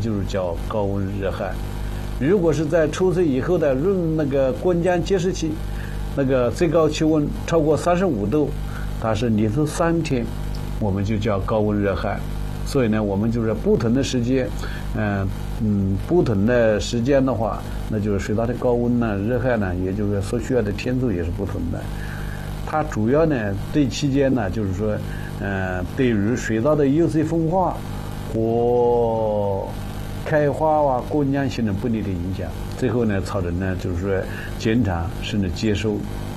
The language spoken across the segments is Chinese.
就是叫高温热害。如果是在出水以后的那个关键结时期，那个最高气温超过35度，它是连续3天，我们就叫高温热害。所以呢，我们就是不同的时间，不同的时间的话，那就是水稻的高温呢、热害呢，也就是所需要的天数也是不同的。它主要呢，对期间呢，就是说，对于水稻的有水分化和开花果浆形成不利的影响，最后呢，造成呢，就是说减产甚至接收。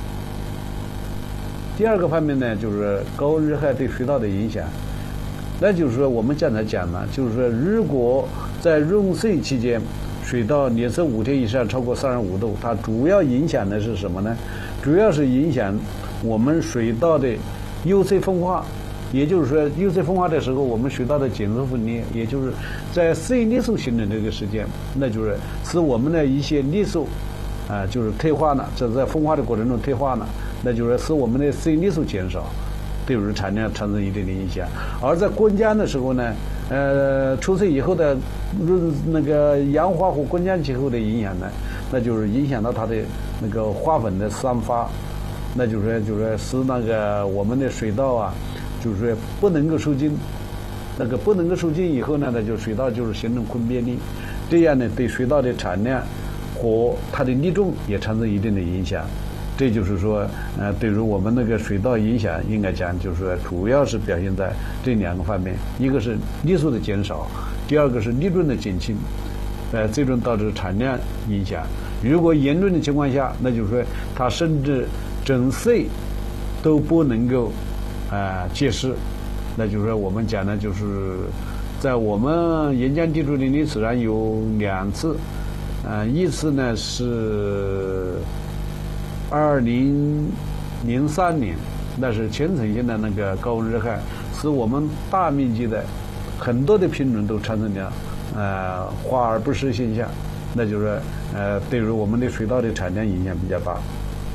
第二个方面呢，就是高温热害对水稻的影响。那就是说，我们刚才讲了，就是说，如果在润水期间，水稻连续5天以上超过35度，它主要影响的是什么呢？主要是影响我们水稻的有水分化，也就是说，有水分化的时候，我们水稻的碱素分裂，也就是在水粒素形成这个时间，那就是使我们的一些粒素就是退化了，这在分化的过程中退化了，那就是使我们的水粒素减少。对于产量产生一定的影响，而在关键的时候呢，出水以后的那个氧化和关键气候的影响呢，那就是影响到它的那个花粉的散发，那就是使那个我们的水稻就是说不能够受精，那个不能够受精以后呢，那就水稻就是形成困变粒，这样呢对水稻的产量和它的粒重也产生一定的影响。这就是说，对于我们那个水稻影响，应该讲就是说，主要是表现在这2个方面，一个是粒数的减少，第二个是利润的减轻，最终导致产量影响。如果严重的情况下，那就是说，它甚至整穗都不能够结实，那就是说我们讲的就是在我们沿江地处的历史上有2次，一次呢是2003年，那是全城性的那个高温热害，使我们大面积的很多的品种都产生了花而不实现象，那就是对于我们的水稻的产量影响比较大。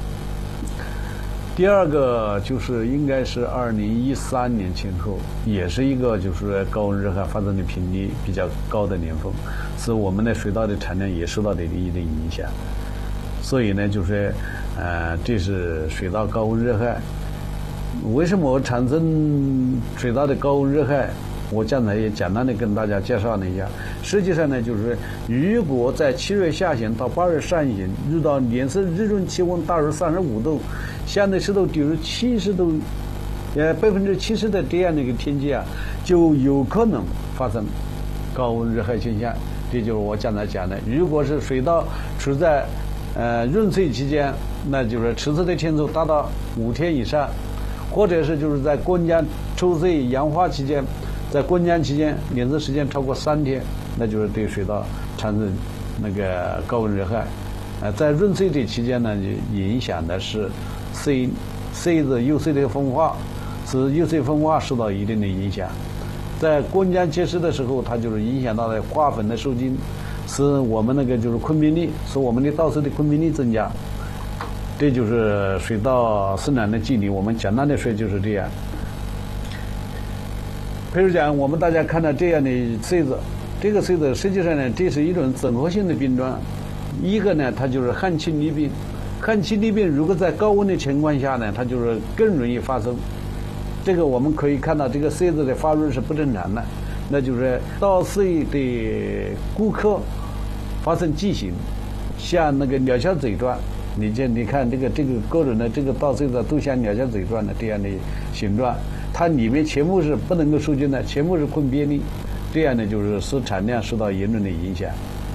第二个就是应该是2013年前后，也是一个就是高温热害发生的频率比较高的年份，使我们的水稻的产量也受到了一定影响。所以呢，就是这是水稻高温热害。为什么产生水稻的高温热害？我刚才也简单的跟大家介绍了一下。实际上呢，就是如果在7月下旬到8月上旬遇到连续日中气温大于35度，相对湿度低于70度，70%的这样的一个天气就有可能发生高温热害现象。这就是我刚才讲的，如果是水稻处在润水期间，那就是持续的天数达到5天以上，或者是就是在关键出水氧化期间，在关键期间连续时间超过3天，那就是对水稻产生那个高温热害。在润水的期间呢，就影响的是水的有水的分化，使有水分化受到一定的影响。在关键结实的时候，它就是影响到了花粉的受精，使我们那个就是困变率，使我们的稻穗的困变率增加。这就是水稻生长的机理，我们简单的说就是这样。比如讲，我们大家看到这样的穗子，这个穗子实际上呢，这是一种综合性的病状。一个呢，它就是旱气痢病，旱气痢病如果在高温的情况下呢，它就是更容易发生。这个我们可以看到，这个穗子的发育是不正常的，那就是稻穗的顾客发生畸形，像那个鸟小嘴状。你看这个各种的这个稻穗子都像鸟小嘴状的这样的形状，它里面全部是不能够受精的，全部是困变粒，这样呢就是使产量受到严重的影响。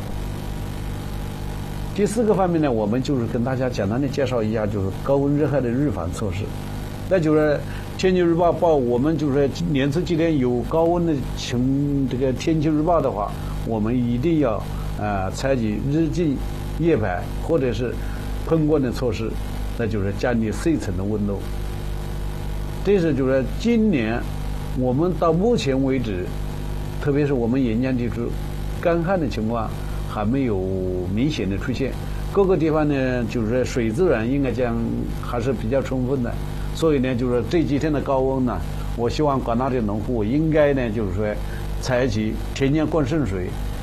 第4个方面呢，我们就是跟大家简单的介绍一下，就是高温热害的预防措施。那就是天气预报我们就是连续几天有高温的这个天气预报的话，我们一定要采取日进夜排或者是喷灌的措施，那就是降低穗层的温度。这是就是今年我们到目前为止，特别是我们沿江地区干旱的情况还没有明显的出现，各个地方呢就是水资源应该讲还是比较充分的，所以呢就是这几天的高温呢，我希望广大的农户应该呢就是说采取田间灌渗水，